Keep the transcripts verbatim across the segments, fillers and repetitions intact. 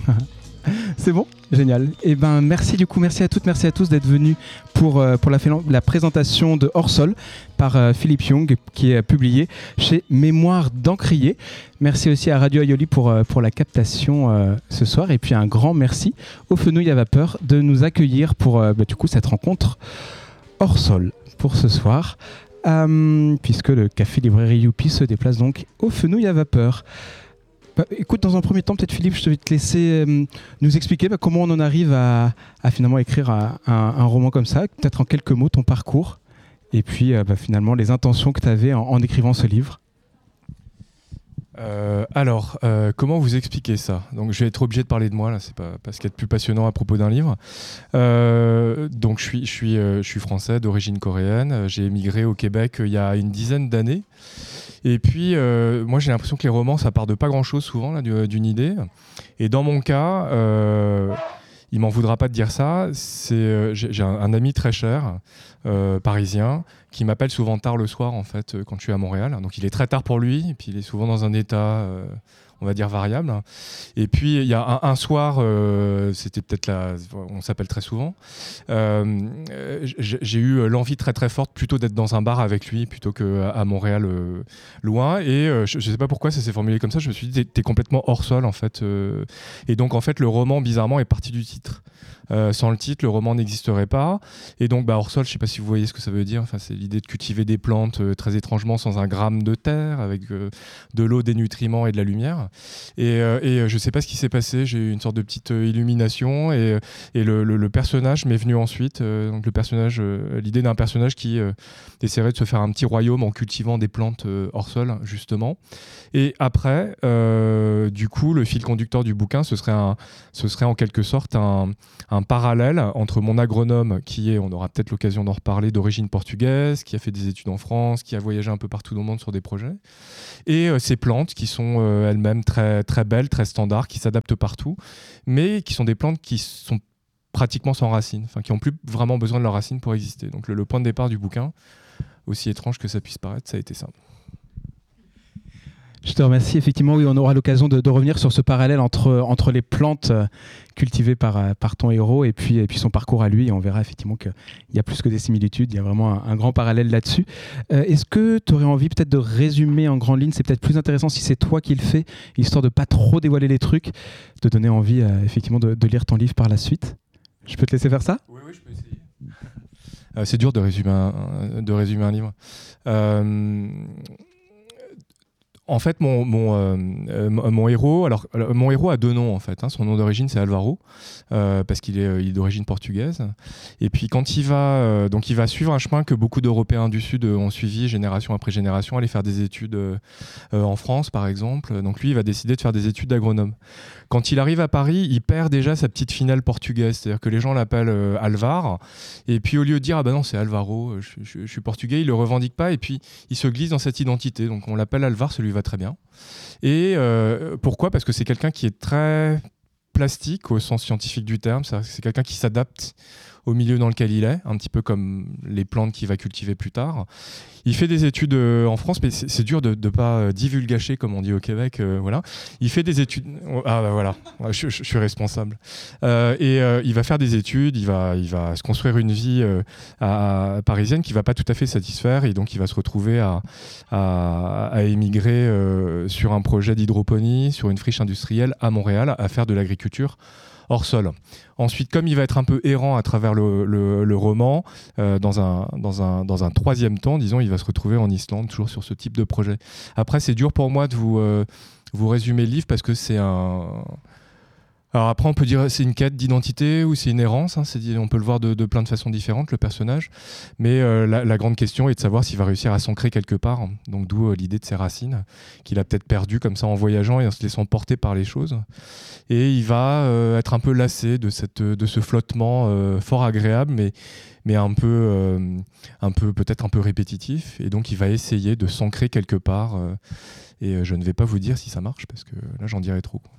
C'est bon, génial. Et ben merci du coup, merci à toutes, merci à tous d'être venus pour, euh, pour la, la présentation de Hors Sol par euh, Philippe Young qui est publié chez Mémoire d'Encrier. Merci aussi à Radio Aioli pour, euh, pour la captation euh, ce soir et puis un grand merci aux Fenouilles à vapeur de nous accueillir pour euh, bah, du coup cette rencontre Hors Sol pour ce soir. Euh, puisque le café librairie Youpi se déplace donc aux Fenouilles à vapeur. Bah, écoute, dans un premier temps, peut-être Philippe, je vais te laisser euh, nous expliquer bah, comment on en arrive à, à finalement écrire un, un, un roman comme ça, peut-être en quelques mots ton parcours, et puis euh, bah, finalement les intentions que tu avais en, en écrivant ce livre. Euh, alors, euh, comment vous expliquer ça ? Donc, je vais être obligé de parler de moi là. C'est pas, pas ce qu'il y a de plus passionnant à propos d'un livre. Euh, donc, je suis, je suis, euh, je suis français d'origine coréenne. J'ai émigré au Québec euh, il y a une dizaine d'années. Et puis, euh, moi, j'ai l'impression que les romans, ça part de pas grand-chose souvent là, d'une idée. Et dans mon cas, euh, il m'en voudra pas de dire ça. C'est, euh, j'ai, j'ai un, un ami très cher, euh, parisien, qui m'appelle souvent tard le soir en fait euh, quand je suis à Montréal. Donc il est très tard pour lui et puis il est souvent dans un état euh, on va dire variable. Et puis il y a un, un soir, euh, c'était peut-être là, on s'appelle très souvent. Euh, j'ai eu l'envie très très forte plutôt d'être dans un bar avec lui plutôt qu'à à Montréal euh, loin. Et euh, je, je sais pas pourquoi ça s'est formulé comme ça. Je me suis dit t'es, t'es complètement hors sol en fait. Euh, et donc en fait le roman bizarrement est parti du titre. Euh, sans le titre, le roman n'existerait pas. Et donc, bah, hors sol, je ne sais pas si vous voyez ce que ça veut dire. Enfin, c'est l'idée de cultiver des plantes euh, très étrangement sans un gramme de terre, avec euh, de l'eau, des nutriments et de la lumière. Et, euh, et euh, je ne sais pas ce qui s'est passé. J'ai eu une sorte de petite euh, illumination et, et le, le, le personnage m'est venu ensuite. Euh, donc, le personnage, euh, l'idée d'un personnage qui euh, essaierait de se faire un petit royaume en cultivant des plantes euh, hors sol, justement. Et après, euh, du coup, le fil conducteur du bouquin, ce serait, un, ce serait en quelque sorte un, un parallèle entre mon agronome, qui est, on aura peut-être l'occasion d'en reparler, d'origine portugaise, qui a fait des études en France, qui a voyagé un peu partout dans le monde sur des projets, et euh, ces plantes qui sont euh, elles-mêmes très, très belles, très standards, qui s'adaptent partout, mais qui sont des plantes qui sont pratiquement sans racines, enfin, qui n'ont plus vraiment besoin de leurs racines pour exister. Donc le, le point de départ du bouquin, aussi étrange que ça puisse paraître, ça a été ça. Je te remercie. Effectivement, oui, on aura l'occasion de, de revenir sur ce parallèle entre, entre les plantes cultivées par, par ton héros et puis, et puis son parcours à lui. Et on verra effectivement qu'il y a plus que des similitudes. Il y a vraiment un, un grand parallèle là-dessus. Euh, est-ce que tu aurais envie peut-être de résumer en grande ligne ? C'est peut-être plus intéressant si c'est toi qui le fais, histoire de ne pas trop dévoiler les trucs, de donner envie euh, effectivement de, de lire ton livre par la suite. Je peux te laisser faire ça ? Oui, oui, je peux essayer. Euh, c'est dur de résumer un, de résumer un livre. Euh... En fait, mon, mon, euh, mon héros, alors mon héros a deux noms en fait. Hein. Son nom d'origine c'est Alvaro euh, parce qu'il est, il est d'origine portugaise. Et puis quand il va, euh, donc il va suivre un chemin que beaucoup d'Européens du Sud ont suivi génération après génération, aller faire des études euh, en France par exemple. Donc lui, il va décider de faire des études d'agronome. Quand il arrive à Paris, il perd déjà sa petite finale portugaise, c'est-à-dire que les gens l'appellent euh, Alvar. Et puis au lieu de dire ah ben non c'est Alvaro, je, je, je suis portugais, il le revendique pas et puis il se glisse dans cette identité. Donc on l'appelle Alvar, celui va très bien. Et euh, pourquoi ? Parce que c'est quelqu'un qui est très plastique au sens scientifique du terme. C'est quelqu'un qui s'adapte au milieu dans lequel il est, un petit peu comme les plantes qu'il va cultiver plus tard. Il fait des études euh, en France, mais c'est, c'est dur de ne pas euh, divulgacher, comme on dit au Québec. Euh, voilà. Il fait des études... Ah bah voilà, je, je, je suis responsable. Euh, et euh, il va faire des études, il va, il va se construire une vie euh, à, à parisienne qui ne va pas tout à fait satisfaire, et donc il va se retrouver à, à, à émigrer euh, sur un projet d'hydroponie, sur une friche industrielle à Montréal, à faire de l'agriculture hors sol. Ensuite, comme il va être un peu errant à travers le, le, le roman, euh, dans, un, dans, un, dans un troisième temps, disons, il va se retrouver en Islande, toujours sur ce type de projet. Après, c'est dur pour moi de vous, euh, vous résumer le livre parce que c'est un... Alors après, on peut dire c'est une quête d'identité ou c'est une errance. Hein, c'est, on peut le voir de, de plein de façons différentes, le personnage. Mais euh, la, la grande question est de savoir s'il va réussir à s'ancrer quelque part. Donc d'où euh, l'idée de ses racines, qu'il a peut-être perdu comme ça en voyageant et en se laissant porter par les choses. Et il va euh, être un peu lassé de, cette, de ce flottement euh, fort agréable, mais, mais un peu, euh, un peu, peut-être un peu répétitif. Et donc il va essayer de s'ancrer quelque part. Euh, et euh, je ne vais pas vous dire si ça marche, parce que là j'en dirai trop.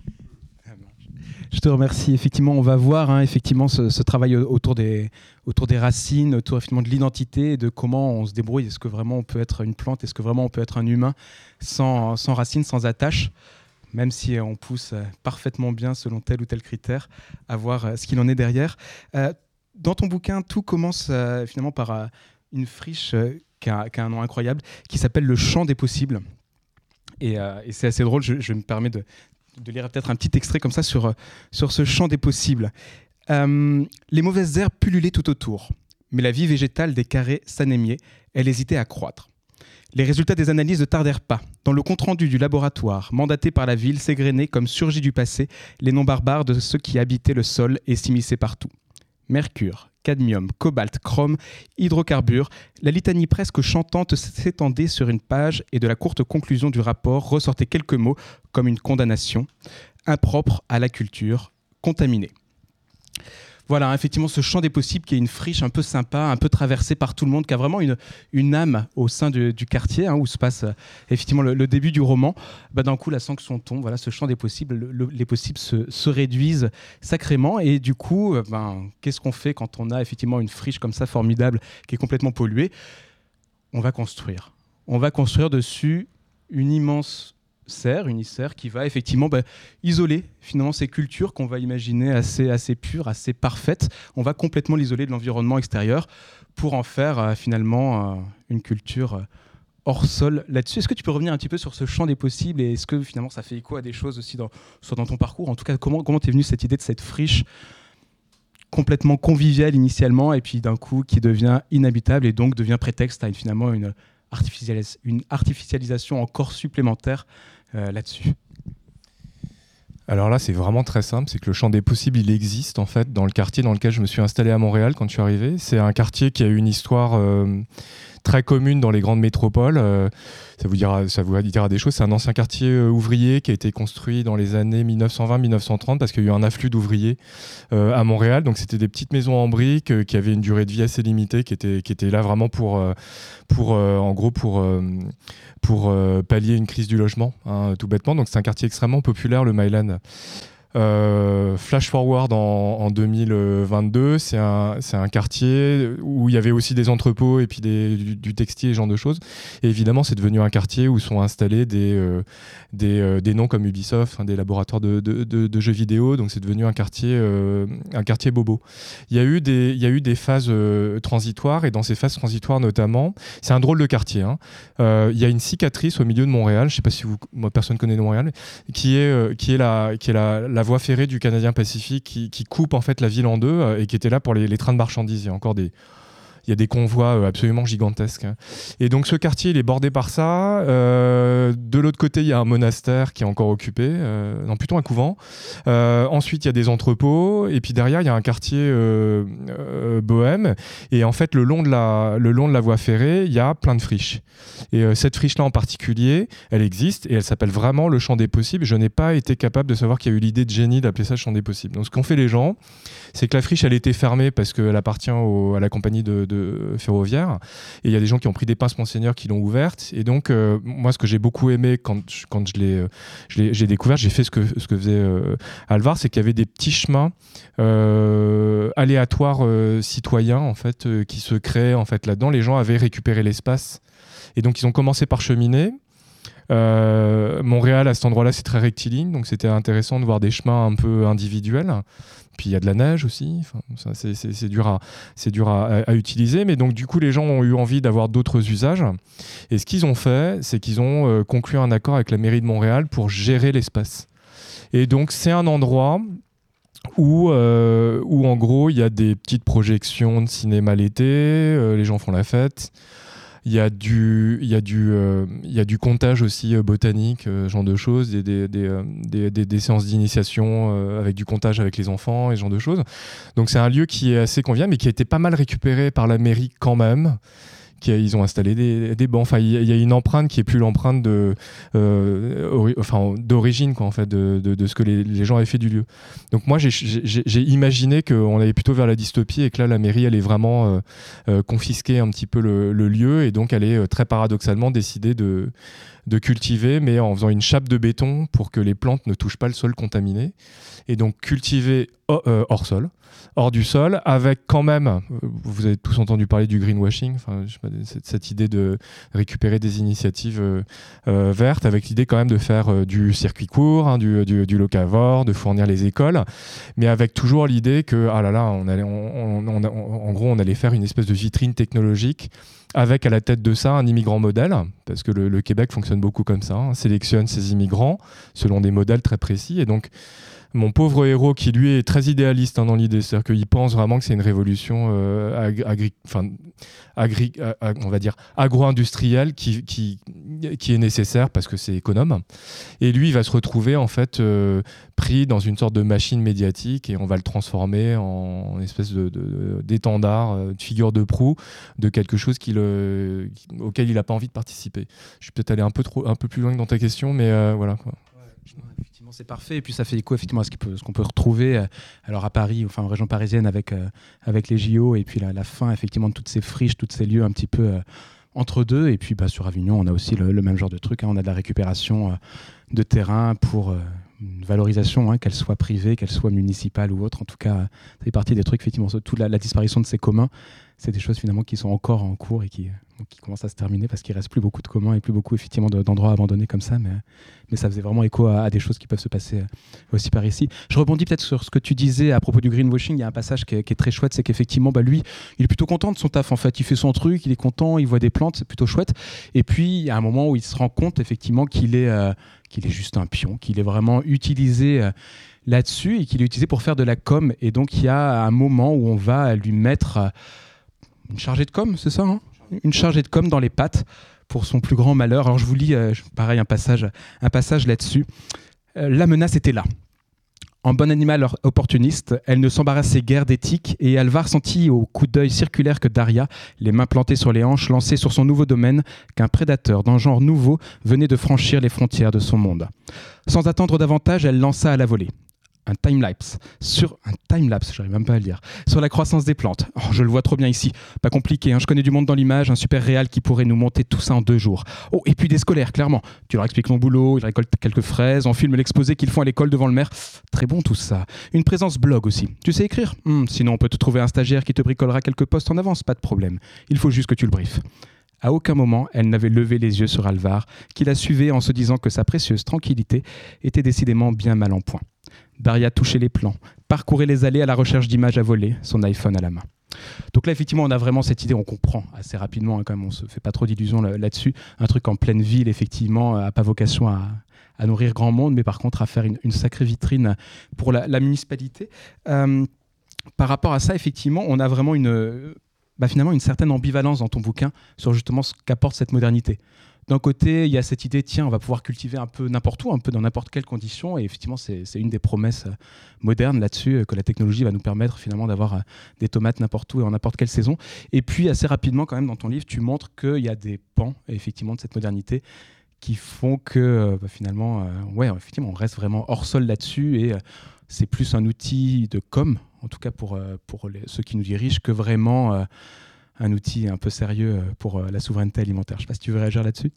Je te remercie. Effectivement, on va voir hein, effectivement ce, ce travail autour des, autour des racines, autour effectivement de l'identité, et de comment on se débrouille. Est-ce que vraiment on peut être une plante ? Est-ce que vraiment on peut être un humain sans, sans racines, sans attache ? même si on pousse parfaitement bien selon tel ou tel critère, à voir ce qu'il en est derrière. Euh, dans ton bouquin, tout commence euh, finalement par euh, une friche euh, qui, a, qui a un nom incroyable, qui s'appelle le Champ des possibles. Et, euh, et c'est assez drôle, je, je me permets de, de lire peut-être un petit extrait comme ça sur, sur ce champ des possibles. Euh, les mauvaises herbes pullulaient tout autour, mais la vie végétale des carrés s'anémiait, elle hésitait à croître. Les résultats des analyses ne tardèrent pas. Dans le compte-rendu du laboratoire, mandaté par la ville, s'égrenaient comme surgis du passé les noms barbares de ceux qui habitaient le sol et s'immisçaient partout. Mercure, cadmium, cobalt, chrome, hydrocarbures, la litanie presque chantante s'étendait sur une page et de la courte conclusion du rapport ressortaient quelques mots comme une condamnation, impropre à la culture, contaminée. Voilà, effectivement, ce champ des possibles qui est une friche un peu sympa, un peu traversée par tout le monde, qui a vraiment une, une âme au sein du, du quartier, hein, où se passe euh, effectivement le, le début du roman. Bah, d'un coup, la sanction tombe, voilà, ce champ des possibles, le, le, les possibles se, se réduisent sacrément. Et du coup, euh, ben, qu'est-ce qu'on fait quand on a effectivement une friche comme ça formidable, qui est complètement polluée ? On va construire. On va construire dessus une immense serre, une serre qui va effectivement bah, isoler finalement ces cultures qu'on va imaginer assez, assez pures, assez parfaites. On va complètement l'isoler de l'environnement extérieur pour en faire euh, finalement euh, une culture euh, hors sol là-dessus. Est-ce que tu peux revenir un petit peu sur ce champ des possibles et est-ce que finalement ça fait écho à des choses aussi dans, soit dans ton parcours ? En tout cas, comment comment t'es venue cette idée de cette friche complètement conviviale initialement et puis d'un coup qui devient inhabitable et donc devient prétexte à une, finalement une, artificialis- une artificialisation encore supplémentaire Euh, là-dessus. Alors là, c'est vraiment très simple, c'est que le champ des possibles, il existe en fait dans le quartier dans lequel je me suis installé à Montréal quand je suis arrivé. C'est un quartier qui a une histoire euh, très commune dans les grandes métropoles. Euh, ça vous dira, ça vous dira des choses. C'est un ancien quartier euh, ouvrier qui a été construit dans les années mille neuf cent vingt mille neuf cent trente parce qu'il y a eu un afflux d'ouvriers euh, à Montréal. Donc c'était des petites maisons en briques euh, qui avaient une durée de vie assez limitée, qui étaient, qui étaient là vraiment pour, euh, pour euh, en gros pour euh, pour euh, pallier une crise du logement, hein, tout bêtement. Donc c'est un quartier extrêmement populaire, le Myland. Euh, flash forward en, en deux mille vingt-deux, c'est un, c'est un quartier où il y avait aussi des entrepôts et puis des, du, du textile et ce genre de choses. Et évidemment, c'est devenu un quartier où sont installés des, euh, des, euh, des noms comme Ubisoft, hein, des laboratoires de, de, de, de jeux vidéo. Donc c'est devenu un quartier, euh, un quartier bobo. Il y a eu des, il y a eu des phases euh, transitoires et dans ces phases transitoires notamment, c'est un drôle de quartier. Hein. Euh, il y a une cicatrice au milieu de Montréal, je ne sais pas si vous, moi, personne connaît Montréal, qui est, euh, qui est la, qui est la, la voie ferrée du Canadien Pacifique qui, qui coupe en fait la ville en deux euh, et qui était là pour les, les trains de marchandises. Il y a encore des, il y a des convois absolument gigantesques. Et donc ce quartier, il est bordé par ça. Euh, de l'autre côté, il y a un monastère qui est encore occupé, euh, non plutôt un couvent. Euh, ensuite, il y a des entrepôts. Et puis derrière, il y a un quartier euh, euh, bohème. Et en fait, le long de la, le long de la voie ferrée, il y a plein de friches. Et euh, cette friche-là en particulier, elle existe et elle s'appelle vraiment le Champ des Possibles. Je n'ai pas été capable de savoir qu'il y a eu l'idée de génie d'appeler ça le Champ des Possibles. Donc ce qu'ont fait les gens, c'est que la friche, elle était fermée parce qu'elle appartient au, à la compagnie de, de ferroviaire. Et il y a des gens qui ont pris des pinces Monseigneur qui l'ont ouverte. Et donc, euh, moi, ce que j'ai beaucoup aimé quand je, quand je l'ai, euh, je l'ai, j'ai découvert, j'ai fait ce que, ce que faisait euh, Alvar, c'est qu'il y avait des petits chemins euh, aléatoires euh, citoyens, en fait, euh, qui se créaient en fait, là-dedans. Les gens avaient récupéré l'espace. Et donc, ils ont commencé par cheminer. Euh, Montréal, à cet endroit-là, c'est très rectiligne. Donc, c'était intéressant de voir des chemins un peu individuels. Puis il y a de la neige aussi, enfin, ça, c'est, c'est, c'est dur, à, c'est dur à, à utiliser. Mais donc du coup, les gens ont eu envie d'avoir d'autres usages. Et ce qu'ils ont fait, c'est qu'ils ont euh, conclu un accord avec la mairie de Montréal pour gérer l'espace. Et donc c'est un endroit où, euh, où en gros, il y a des petites projections de cinéma l'été, euh, les gens font la fête. Il y a du, il y a du, euh, il y a du comptage aussi euh, botanique, euh, ce genre de choses, des, des, des, euh, des, des, des séances d'initiation euh, avec du comptage avec les enfants et ce genre de choses. Donc c'est un lieu qui est assez convivial, mais qui a été pas mal récupéré par la mairie quand même. Qui a, ils ont installé des, des bancs. Enfin, il y, y a une empreinte qui est plus l'empreinte de, euh, ori- enfin, d'origine, quoi, en fait, de, de, de ce que les, les gens avaient fait du lieu. Donc moi, j'ai, j'ai, j'ai imaginé qu'on allait plutôt vers la dystopie et que là, la mairie allait vraiment euh, euh, confisquer un petit peu le, le lieu et donc elle est euh, très paradoxalement décidé de de cultiver, mais en faisant une chape de béton pour que les plantes ne touchent pas le sol contaminé. Et donc cultiver hors, euh, hors sol, hors du sol, avec quand même, vous avez tous entendu parler du greenwashing, enfin, je sais pas, cette, cette idée de récupérer des initiatives euh, euh, vertes, avec l'idée quand même de faire euh, du circuit court, hein, du, du, du locavore, de fournir les écoles, mais avec toujours l'idée que, ah là là, on allait, on, on, on, on, en gros, on allait faire une espèce de vitrine technologique avec à la tête de ça un immigrant modèle, parce que le, le Québec fonctionne beaucoup comme ça, hein, sélectionne ses immigrants selon des modèles très précis, et donc mon pauvre héros qui lui est très idéaliste hein, dans l'idée, c'est-à-dire qu'il pense vraiment que c'est une révolution euh, agri, agri, enfin, agri, ag, on va dire agro-industrielle qui, qui, qui est nécessaire parce que c'est économe. Et lui, il va se retrouver en fait euh, pris dans une sorte de machine médiatique et on va le transformer en, en espèce de, de, d'étendard, de figure de proue de quelque chose qu'il, euh, auquel il n'a pas envie de participer. Je suis peut-être allé un peu, trop, un peu plus loin que dans ta question, mais euh, voilà quoi. Effectivement, c'est parfait. Et puis ça fait écho effectivement à ce, peut, ce qu'on peut retrouver euh, alors à Paris, enfin en région parisienne avec, euh, avec les J O et puis la, la fin effectivement de toutes ces friches, tous ces lieux un petit peu euh, entre deux. Et puis bah, sur Avignon, on a aussi le, le même genre de truc. Hein. On a de la récupération euh, de terrain pour euh, une valorisation, hein, qu'elle soit privée, qu'elle soit municipale ou autre. En tout cas, euh, ça fait partie des trucs effectivement. Toute la, la disparition de ces communs, c'est des choses finalement qui sont encore en cours et qui, qui commencent à se terminer parce qu'il reste plus beaucoup de communs et plus beaucoup effectivement de, d'endroits abandonnés comme ça, mais, mais ça faisait vraiment écho à, à des choses qui peuvent se passer aussi par ici. Je rebondis peut-être sur ce que tu disais à propos du greenwashing. Il y a un passage qui est, qui est très chouette, c'est qu'effectivement bah, lui, il est plutôt content de son taf en fait, il fait son truc, il est content, il voit des plantes, c'est plutôt chouette. Et puis il y a un moment où il se rend compte effectivement qu'il est, euh, qu'il est juste un pion, qu'il est vraiment utilisé euh, là-dessus et qu'il est utilisé pour faire de la com. Et donc il y a un moment où on va lui mettre euh, une chargée de com, c'est ça hein, une chargée de com dans les pattes pour son plus grand malheur. Alors je vous lis, euh, pareil, un passage, un passage là-dessus. Euh, la menace était là. En bon animal opportuniste, elle ne s'embarrassait guère d'éthique et Alvar sentit au coup d'œil circulaire que Daria, les mains plantées sur les hanches, lançait sur son nouveau domaine qu'un prédateur d'un genre nouveau venait de franchir les frontières de son monde. Sans attendre davantage, elle lança à la volée. Un timelapse, sur un timelapse, j'arrive même pas à le dire, sur la croissance des plantes. Oh, je le vois trop bien ici, pas compliqué, hein. Je connais du monde dans l'image, un super réal qui pourrait nous monter tout ça en deux jours. Oh, et puis des scolaires, clairement. Tu leur expliques mon boulot, ils récoltent quelques fraises, on filme l'exposé qu'ils font à l'école devant le maire. Très bon tout ça. Une présence blog aussi. Tu sais écrire hum, Sinon on peut te trouver un stagiaire qui te bricolera quelques postes en avance, pas de problème. Il faut juste que tu le briefes. À aucun moment, elle n'avait levé les yeux sur Alvar, qui la suivait en se disant que sa précieuse tranquillité était décidément bien mal en point. Daria touchait les plans, parcourait les allées à la recherche d'images à voler, son iPhone à la main. Donc là, effectivement, on a vraiment cette idée, on comprend assez rapidement, hein, quand même, on ne se fait pas trop d'illusions là-dessus. Un truc en pleine ville, effectivement, n'a pas vocation à, à nourrir grand monde, mais par contre à faire une, une sacrée vitrine pour la, la municipalité. Euh, par rapport à ça, effectivement, on a vraiment une, bah, finalement une certaine ambivalence dans ton bouquin sur justement ce qu'apporte cette modernité. D'un côté, il y a cette idée, tiens, on va pouvoir cultiver un peu n'importe où, un peu dans n'importe quelle condition. Et effectivement, c'est, c'est une des promesses modernes là-dessus, que la technologie va nous permettre finalement d'avoir des tomates n'importe où et en n'importe quelle saison. Et puis, assez rapidement, quand même, dans ton livre, tu montres qu'il y a des pans, effectivement, de cette modernité qui font que, bah, finalement, euh, ouais, effectivement, on reste vraiment hors sol là-dessus. Et euh, c'est plus un outil de com, en tout cas pour, euh, pour les, ceux qui nous dirigent, que vraiment... Euh, un outil un peu sérieux pour la souveraineté alimentaire. Je ne sais pas si tu veux réagir là-dessus.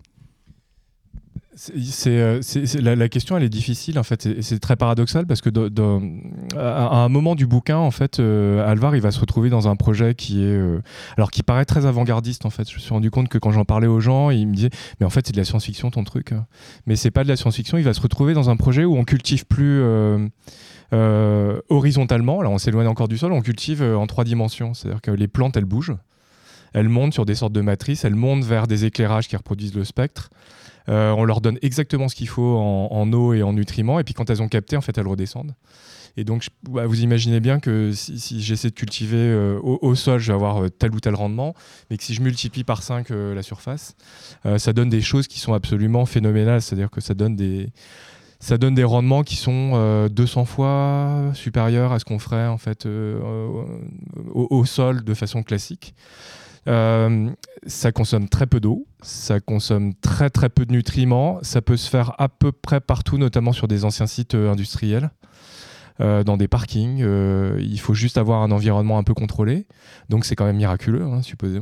C'est, c'est, c'est, c'est, la, la question, elle est difficile, en fait. C'est, c'est très paradoxal parce que de, de, à, à un moment du bouquin, en fait, euh, Alvar, il va se retrouver dans un projet qui est, euh, alors qui paraît très avant-gardiste, en fait. Je me suis rendu compte que quand j'en parlais aux gens, ils me disaient, mais en fait, c'est de la science-fiction, ton truc. Mais c'est pas de la science-fiction. Il va se retrouver dans un projet où on cultive plus euh, euh, horizontalement. Là, on s'éloigne encore du sol. On cultive en trois dimensions. C'est-à-dire que les plantes, elles bougent. Elles montent sur des sortes de matrices, elles montent vers des éclairages qui reproduisent le spectre. Euh, on leur donne exactement ce qu'il faut en, en eau et en nutriments, et puis quand elles ont capté, en fait, elles redescendent. Et donc, je, bah, vous imaginez bien que si, si j'essaie de cultiver euh, au, au sol, je vais avoir euh, tel ou tel rendement, mais que si je multiplie par cinq euh, la surface, euh, ça donne des choses qui sont absolument phénoménales. C'est-à-dire que ça donne des... Ça donne des rendements qui sont euh, deux cents fois supérieurs à ce qu'on ferait en fait, euh, au, au sol de façon classique. Euh, ça consomme très peu d'eau, ça consomme très très peu de nutriments, ça peut se faire à peu près partout, notamment sur des anciens sites euh, industriels, euh, dans des parkings. Euh, il faut juste avoir un environnement un peu contrôlé, donc c'est quand même miraculeux, hein, supposément.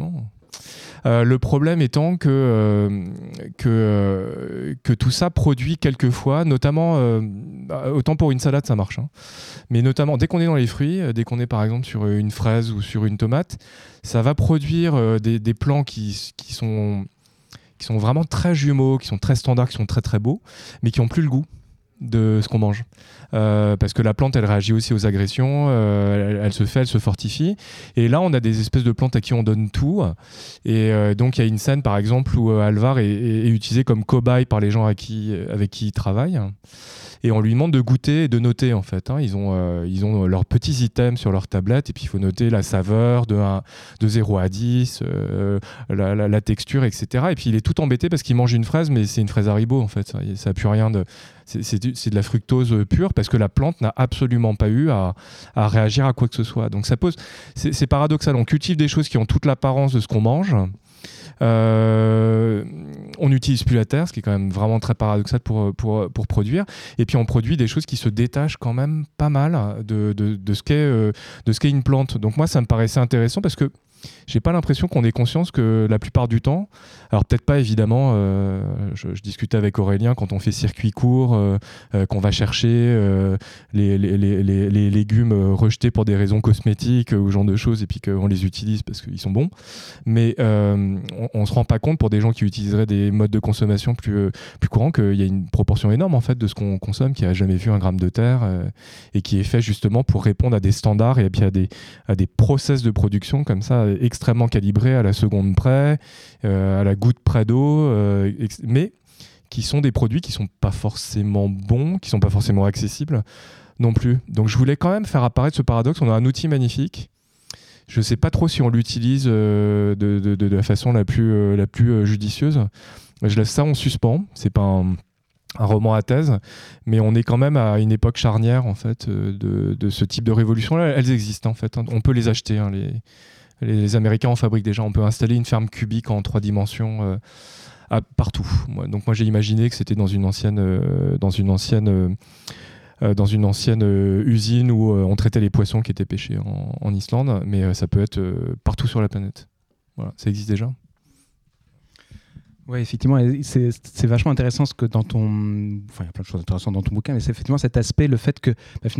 Euh, le problème étant que, euh, que, euh, que tout ça produit quelquefois, notamment, euh, autant pour une salade ça marche, hein, mais notamment dès qu'on est dans les fruits, dès qu'on est par exemple sur une fraise ou sur une tomate, ça va produire euh, des, des plants qui, qui, sont, qui sont vraiment très jumeaux, qui sont très standards, qui sont très très beaux, mais qui n'ont plus le goût de ce qu'on mange. Euh, parce que la plante, elle réagit aussi aux agressions, euh, elle, elle se fait, elle se fortifie. Et là, on a des espèces de plantes à qui on donne tout. Et euh, donc, il y a une scène, par exemple, où euh, Alvar est, est, est utilisé comme cobaye par les gens à qui, avec qui il travaille. Et on lui demande de goûter et de noter, en fait. Hein. Ils ont, euh, ils ont leurs petits items sur leur tablette, et puis il faut noter la saveur de, un, de zéro à dix, euh, la, la, la texture, et cetera. Et puis il est tout embêté parce qu'il mange une fraise, mais c'est une fraise Haribo, en fait. Ça n'a plus rien de... C'est, c'est, c'est de la fructose pure, parce que la plante n'a absolument pas eu à, à réagir à quoi que ce soit. Donc ça pose... C'est, c'est paradoxal. On cultive des choses qui ont toute l'apparence de ce qu'on mange. Euh, on n'utilise plus la terre, ce qui est quand même vraiment très paradoxal pour, pour, pour produire, et puis on produit des choses qui se détachent quand même pas mal de, de, de, ce, qu'est, euh, de ce qu'est une plante. Donc moi ça me paraissait intéressant parce que j'ai pas l'impression qu'on ait conscience que la plupart du temps, alors peut-être pas évidemment, euh, je, je discutais avec Aurélien quand on fait circuit court, euh, euh, qu'on va chercher euh, les, les, les, les, les légumes rejetés pour des raisons cosmétiques ou ce genre de choses, et puis qu'on les utilise parce qu'ils sont bons, mais euh, on, on se rend pas compte pour des gens qui utiliseraient des modes de consommation plus, euh, plus courants qu'il y a une proportion énorme en fait de ce qu'on consomme qui a jamais vu un gramme de terre euh, et qui est fait justement pour répondre à des standards et puis à des, à des process de production comme ça extrêmement calibrés à la seconde près, euh, à la goutte près d'eau, euh, ex- mais qui sont des produits qui sont pas forcément bons, qui sont pas forcément accessibles non plus. Donc je voulais quand même faire apparaître ce paradoxe. On a un outil magnifique. Je sais pas trop si on l'utilise euh, de, de, de la façon la plus, euh, la plus euh, judicieuse. Je laisse ça en suspens. C'est pas un, un roman à thèse, mais on est quand même à une époque charnière en fait euh, de, de ce type de révolution-là. Elles existent en fait. Hein. On peut les acheter. Hein, les Les Américains en fabriquent déjà. On peut installer une ferme cubique en trois dimensions euh, à, partout. Moi, donc moi j'ai imaginé que c'était dans une ancienne, euh, dans une ancienne, euh, dans une ancienne euh, usine où euh, on traitait les poissons qui étaient pêchés en, en Islande, mais euh, ça peut être euh, partout sur la planète. Voilà, ça existe déjà. Oui, effectivement, c'est, c'est vachement intéressant ce que dans ton... Enfin, il y a plein de choses intéressantes dans ton bouquin, mais c'est effectivement cet aspect, le fait que bah,